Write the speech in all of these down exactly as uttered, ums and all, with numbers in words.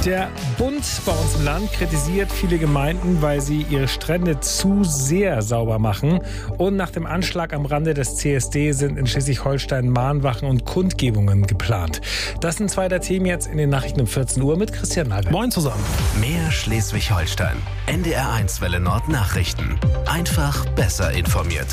Der Bund bei uns im Land kritisiert viele Gemeinden, weil sie ihre Strände zu sehr sauber machen. Und nach dem Anschlag am Rande des C S D sind in Schleswig-Holstein Mahnwachen und Kundgebungen geplant. Das sind zwei der Themen jetzt in den Nachrichten um vierzehn Uhr mit Christian Nagel. Moin zusammen. Mehr Schleswig-Holstein. N D R eins Welle Nord Nachrichten. Einfach besser informiert.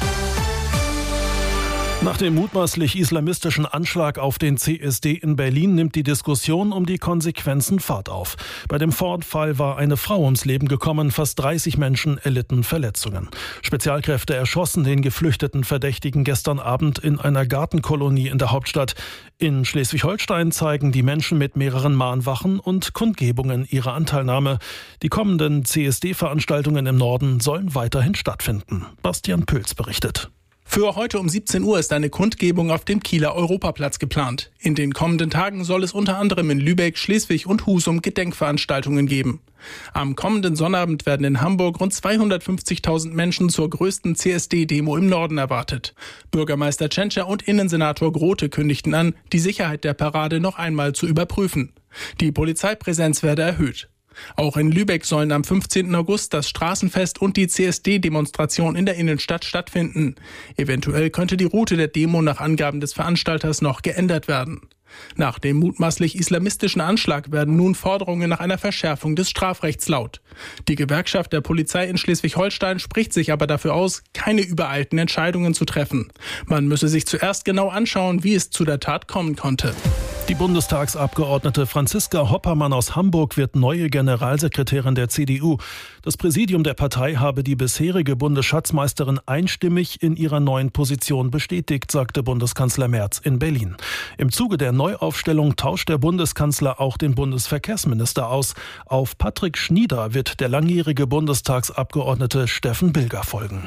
Nach dem mutmaßlich islamistischen Anschlag auf den C S D in Berlin nimmt die Diskussion um die Konsequenzen Fahrt auf. Bei dem Vorfall war eine Frau ums Leben gekommen, fast dreißig Menschen erlitten Verletzungen. Spezialkräfte erschossen den geflüchteten Verdächtigen gestern Abend in einer Gartenkolonie in der Hauptstadt. In Schleswig-Holstein zeigen die Menschen mit mehreren Mahnwachen und Kundgebungen ihre Anteilnahme. Die kommenden C S D-Veranstaltungen im Norden sollen weiterhin stattfinden. Bastian Püls berichtet. Für heute um siebzehn Uhr ist eine Kundgebung auf dem Kieler Europaplatz geplant. In den kommenden Tagen soll es unter anderem in Lübeck, Schleswig und Husum Gedenkveranstaltungen geben. Am kommenden Sonnabend werden in Hamburg rund zweihundertfünfzigtausend Menschen zur größten C S D-Demo im Norden erwartet. Bürgermeister Tschentscher und Innensenator Grote kündigten an, die Sicherheit der Parade noch einmal zu überprüfen. Die Polizeipräsenz werde erhöht. Auch in Lübeck sollen am fünfzehnten August das Straßenfest und die C S D-Demonstration in der Innenstadt stattfinden. Eventuell könnte die Route der Demo nach Angaben des Veranstalters noch geändert werden. Nach dem mutmaßlich islamistischen Anschlag werden nun Forderungen nach einer Verschärfung des Strafrechts laut. Die Gewerkschaft der Polizei in Schleswig-Holstein spricht sich aber dafür aus, keine übereilten Entscheidungen zu treffen. Man müsse sich zuerst genau anschauen, wie es zu der Tat kommen konnte. Die Bundestagsabgeordnete Franziska Hoppermann aus Hamburg wird neue Generalsekretärin der C D U. Das Präsidium der Partei habe die bisherige Bundesschatzmeisterin einstimmig in ihrer neuen Position bestätigt, sagte Bundeskanzler Merz in Berlin. Im Zuge der Neuaufstellung tauscht der Bundeskanzler auch den Bundesverkehrsminister aus. Auf Patrick Schnieder wird der langjährige Bundestagsabgeordnete Steffen Bilger folgen.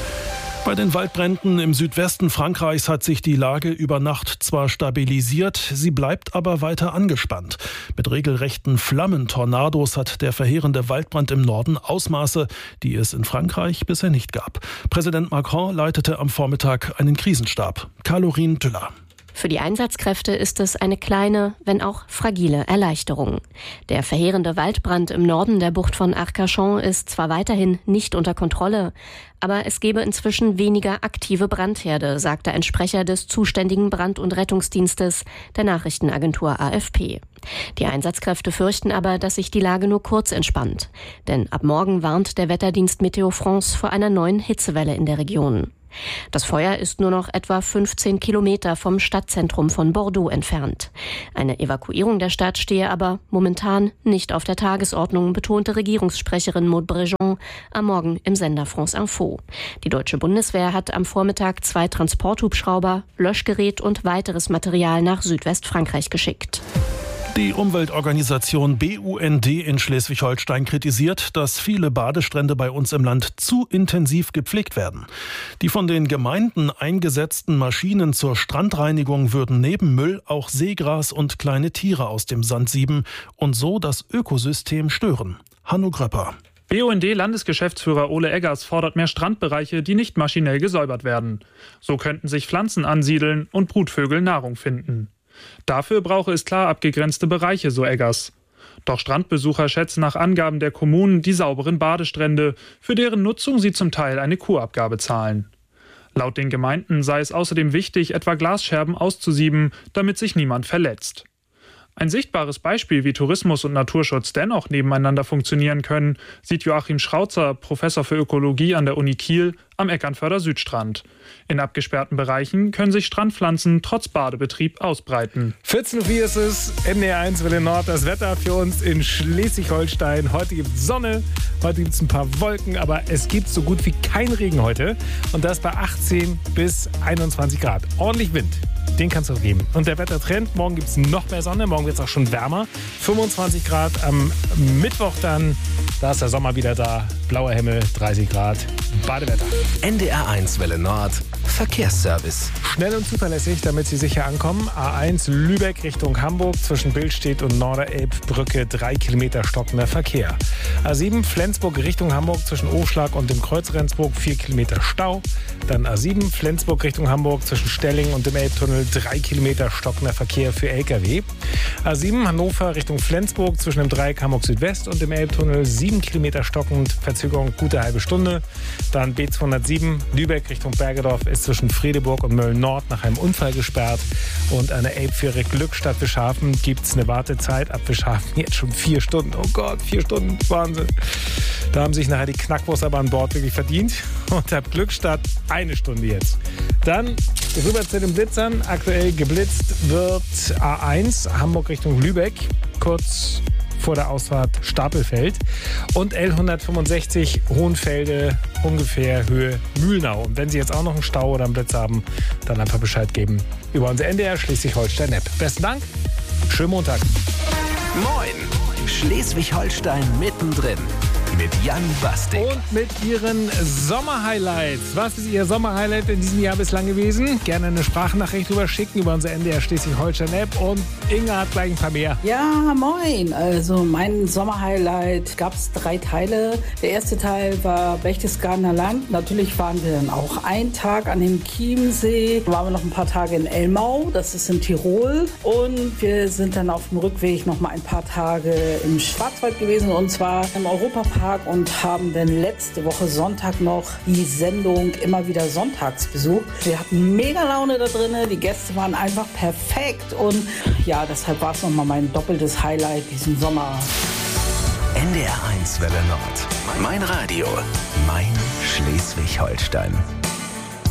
Bei den Waldbränden im Südwesten Frankreichs hat sich die Lage über Nacht zwar stabilisiert, sie bleibt aber weiter angespannt. Mit regelrechten Flammentornados hat der verheerende Waldbrand im Norden Ausmaße, die es in Frankreich bisher nicht gab. Präsident Macron leitete am Vormittag einen Krisenstab. Caroline Tüller. Für die Einsatzkräfte ist es eine kleine, wenn auch fragile Erleichterung. Der verheerende Waldbrand im Norden der Bucht von Arcachon ist zwar weiterhin nicht unter Kontrolle, aber es gebe inzwischen weniger aktive Brandherde, sagte ein Sprecher des zuständigen Brand- und Rettungsdienstes der Nachrichtenagentur A F P. Die Einsatzkräfte fürchten aber, dass sich die Lage nur kurz entspannt. Denn ab morgen warnt der Wetterdienst Meteo France vor einer neuen Hitzewelle in der Region. Das Feuer ist nur noch etwa fünfzehn Kilometer vom Stadtzentrum von Bordeaux entfernt. Eine Evakuierung der Stadt stehe aber momentan nicht auf der Tagesordnung, betonte Regierungssprecherin Maud Brejon am Morgen im Sender France Info. Die deutsche Bundeswehr hat am Vormittag zwei Transporthubschrauber, Löschgerät und weiteres Material nach Südwestfrankreich geschickt. Die Umweltorganisation B U N D in Schleswig-Holstein kritisiert, dass viele Badestrände bei uns im Land zu intensiv gepflegt werden. Die von den Gemeinden eingesetzten Maschinen zur Strandreinigung würden neben Müll auch Seegras und kleine Tiere aus dem Sand sieben und so das Ökosystem stören. Hanno Gröpper. B U N D-Landesgeschäftsführer Ole Eggers fordert mehr Strandbereiche, die nicht maschinell gesäubert werden. So könnten sich Pflanzen ansiedeln und Brutvögel Nahrung finden. Dafür brauche es klar abgegrenzte Bereiche, so Eggers. Doch Strandbesucher schätzen nach Angaben der Kommunen die sauberen Badestrände, für deren Nutzung sie zum Teil eine Kurabgabe zahlen. Laut den Gemeinden sei es außerdem wichtig, etwa Glasscherben auszusieben, damit sich niemand verletzt. Ein sichtbares Beispiel, wie Tourismus und Naturschutz dennoch nebeneinander funktionieren können, sieht Joachim Schrauzer, Professor für Ökologie an der Uni Kiel, am Eckernförder Südstrand. In abgesperrten Bereichen können sich Strandpflanzen trotz Badebetrieb ausbreiten. vierzehn Uhr vier ist es, N D R eins Welle Nord, das Wetter für uns in Schleswig-Holstein. Heute gibt es Sonne, heute gibt es ein paar Wolken, aber es gibt so gut wie keinen Regen heute. Und das bei achtzehn bis einundzwanzig Grad. Ordentlich Wind, den kannst du geben. Und der Wettertrend, morgen gibt es noch mehr Sonne, morgen wird es auch schon wärmer. fünfundzwanzig Grad am Mittwoch dann, da ist der Sommer wieder da. Blauer Himmel, dreißig Grad, Badewetter. N D R eins Welle Nord, Verkehrsservice. Schnell und zuverlässig, damit Sie sicher ankommen. A eins Lübeck Richtung Hamburg zwischen Billstedt und Norderelbbrücke drei Kilometer stockender Verkehr. A sieben Flensburg Richtung Hamburg zwischen Aufschlag und dem Kreuz Rendsburg vier Kilometer Stau. Dann A sieben Flensburg Richtung Hamburg zwischen Stelling und dem Elbtunnel Elbtunnel drei Kilometer stockender Verkehr für L K W. A sieben Hannover Richtung Flensburg zwischen dem Dreieck Hamburg Südwest und dem Elbtunnel sieben Kilometer stockend, Verzögerung gute halbe Stunde. Dann B zweihundertsieben Lübeck Richtung Bergedorf ist zwischen Fredeburg und Mölln-Nord nach einem Unfall gesperrt. Und an der Elbfähre Glückstadt Wischhafen gibt es eine Wartezeit ab Wischhafen jetzt schon vier Stunden. Oh Gott, vier Stunden, Wahnsinn. Da haben sich nachher die Knackwurst aber an Bord wirklich verdient. Und ab Glückstadt eine Stunde jetzt. Dann rüber zu den Blitzern. Aktuell geblitzt wird A eins Hamburg Richtung Lübeck, kurz vor der Ausfahrt Stapelfeld. Und L hundertfünfundsechzig Hohenfelde, ungefähr Höhe Mühlnau. Und wenn Sie jetzt auch noch einen Stau oder einen Blitz haben, dann einfach Bescheid geben über unser N D R Schleswig-Holstein-App. Besten Dank, schönen Montag. Moin, Schleswig-Holstein mittendrin. Mit Jan Bastik. Und mit Ihren Sommerhighlights. Was ist Ihr Sommerhighlight in diesem Jahr bislang gewesen? Gerne eine Sprachnachricht rüber schicken über unser N D R Schleswig-Holstein-App. Und Inga hat gleich ein paar mehr. Ja, moin. Also mein Sommerhighlight gab es drei Teile. Der erste Teil war Berchtesgadener Land. Natürlich waren wir dann auch einen Tag an dem Chiemsee. Dann waren wir noch ein paar Tage in Elmau. Das ist in Tirol. Und wir sind dann auf dem Rückweg noch mal ein paar Tage im Schwarzwald gewesen. Und zwar im Europapark. Und haben dann letzte Woche Sonntag noch die Sendung immer wieder sonntags besucht. Wir hatten mega Laune da drin, die Gäste waren einfach perfekt und ja, deshalb war es nochmal mein doppeltes Highlight diesen Sommer. N D R eins Welle Nord. Mein Radio, mein Schleswig-Holstein.